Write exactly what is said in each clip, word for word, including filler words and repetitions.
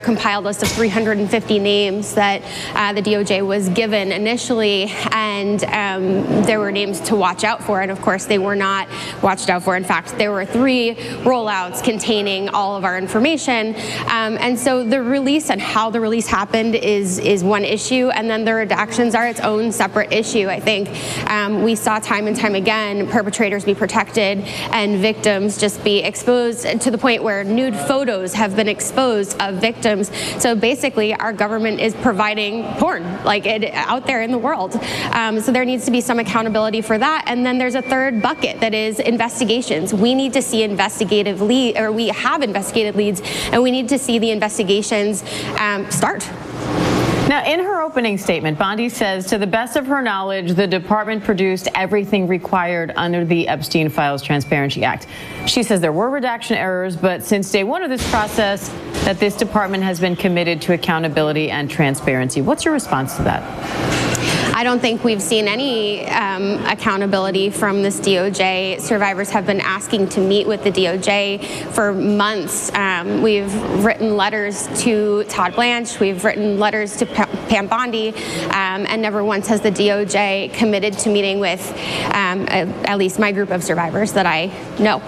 Compiled list of three hundred fifty names that uh, the D O J was given initially, and um, there were names to watch out for, and of course they were not watched out for. In fact, there were three rollouts containing all of our information, um, and so the release and how the release happened is is one issue, and then the redactions are its own separate issue. I think um, we saw time and time again perpetrators be protected and victims just be exposed to the point where nude photos have been exposed of victims. So basically, our government is providing porn, like it out there in the world. Um, so there needs to be some accountability for that. And then there's a third bucket that is investigations. We need to see investigative lead, or we have investigative leads, and we need to see the investigations um, start. Now, in her opening statement, Bondi says, to the best of her knowledge, the department produced everything required under the Epstein Files Transparency Act. She says there were redaction errors, but since day one of this process, that this department has been committed to accountability and transparency. What's your response to that? I don't think we've seen any um, accountability from this D O J. Survivors have been asking to meet with the D O J for months. Um, we've written letters to Todd Blanche, we've written letters to Pam Bondi, um, and never once has the D O J committed to meeting with um, at least my group of survivors that I know.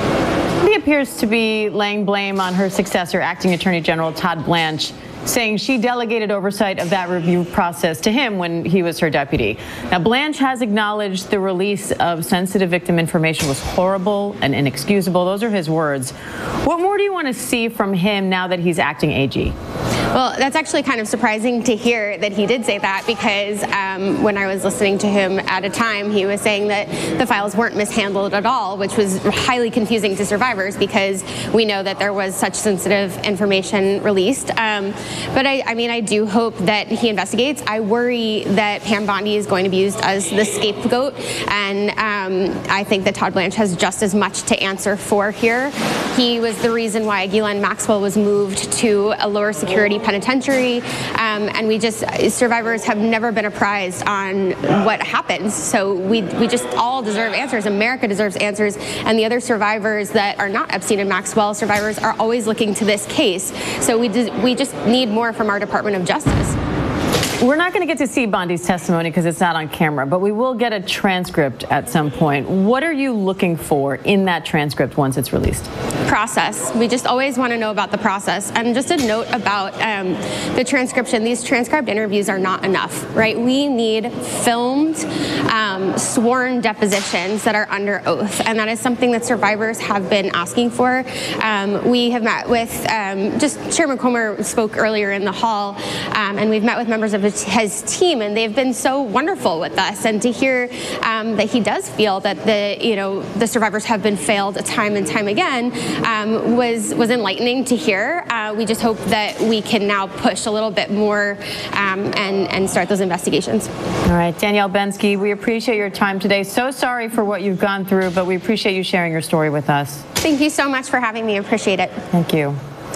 He appears to be laying blame on her successor, Acting Attorney General Todd Blanche, saying she delegated oversight of that review process to him when he was her deputy. Now, Blanche has acknowledged the release of sensitive victim information was horrible and inexcusable. Those are his words. What more do you want to see from him now that he's acting A G? Well, that's actually kind of surprising to hear that he did say that, because um, when I was listening to him at a time, he was saying that the files weren't mishandled at all, which was highly confusing to survivors because we know that there was such sensitive information released. Um, but I, I mean, I do hope that he investigates. I worry that Pam Bondi is going to be used as the scapegoat, and um, I think that Todd Blanche has just as much to answer for here. He was the reason why Ghislaine Maxwell was moved to a lower security penitentiary, um, and we just, survivors have never been apprised on what happens. So we we just all deserve answers. America deserves answers, and the other survivors that are not Epstein and Maxwell survivors are always looking to this case. So we we just need more from our Department of Justice. We're not going to get to see Bondi's testimony because it's not on camera, but we will get a transcript at some point. What are you looking for in that transcript once it's released? Process. We just always want to know about the process. And just a note about um, the transcription. These transcribed interviews are not enough, right? We need filmed, um, sworn depositions that are under oath. And that is something that survivors have been asking for. Um, we have met with, um, just Chairman Comer spoke earlier in the hall, um, and we've met with members of his team, and they've been so wonderful with us. And to hear um, that he does feel that the, you know, the survivors have been failed time and time again um, was was enlightening to hear. Uh, we just hope that we can now push a little bit more um, and and start those investigations. All right, Danielle Bensky, we appreciate your time today. So sorry for what you've gone through, but we appreciate you sharing your story with us. Thank you so much for having me. Appreciate it. Thank you.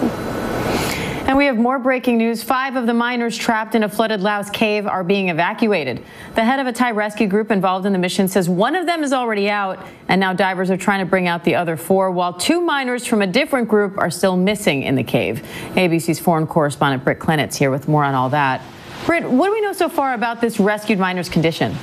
And we have more breaking news. Five of the miners trapped in a flooded Laos cave are being evacuated. The head of a Thai rescue group involved in the mission says one of them is already out, and now divers are trying to bring out the other four, while two miners from a different group are still missing in the cave. A B C's foreign correspondent Britt Klenitz here with more on all that. Britt, what do we know so far about this rescued miner's condition?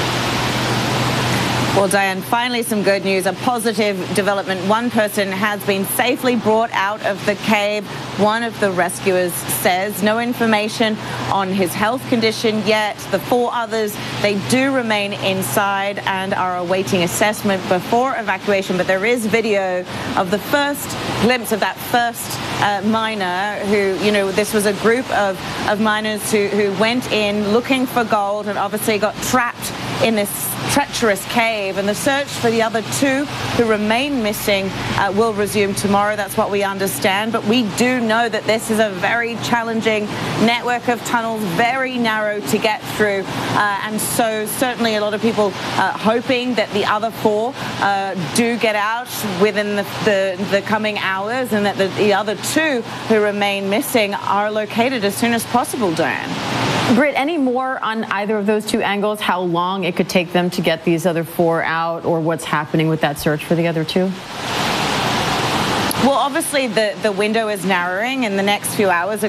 Well, Diane, finally some good news, a positive development. One person has been safely brought out of the cave. One of the rescuers says no information on his health condition yet. The four others, they do remain inside and are awaiting assessment before evacuation. But there is video of the first glimpse of that first uh, miner who, you know, this was a group of, of miners who, who went in looking for gold and obviously got trapped in this treacherous cave, and the search for the other two who remain missing uh, will resume tomorrow. That's what we understand, but we do know that this is a very challenging network of tunnels, very narrow to get through, uh, and so certainly a lot of people uh, hoping that the other four uh, do get out within the, the, the coming hours, and that the, the other two who remain missing are located as soon as possible, Diane. Britt, any more on either of those two angles, how long it could take them to get these other four out, or what's happening with that search for the other two? Well, obviously the, the window is narrowing, and the next few hours are